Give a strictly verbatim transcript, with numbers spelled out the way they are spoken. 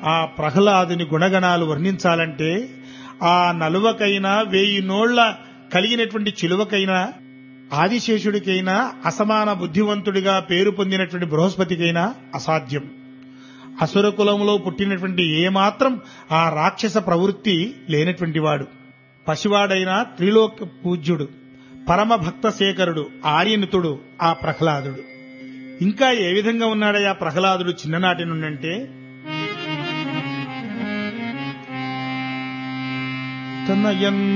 ఆ ప్రహ్లాదుని గుణగణాలు వర్ణించాలంటే ఆ నలువకైనా వేయి నోళ్ల కలిగినటువంటి చిలువకైనా ఆదిశేషుడికైనా అసమాన బుద్ధివంతుడిగా పేరు పొందినటువంటి బృహస్పతికైనా అసాధ్యం. అసుర కులంలో పుట్టినటువంటి ఏమాత్రం ఆ రాక్షస ప్రవృత్తి లేనటువంటి వాడు. పసివాడైన త్రిలోక పూజ్యుడు, పరమ భక్త శేఖరుడు, ఆర్యనుతుడు ఆ ప్రహ్లాదుడు. ఇంకా ఏ విధంగా ఉన్నాడయ్యా ప్రహ్లాదుడు చిన్ననాటి నుండంటే తనయం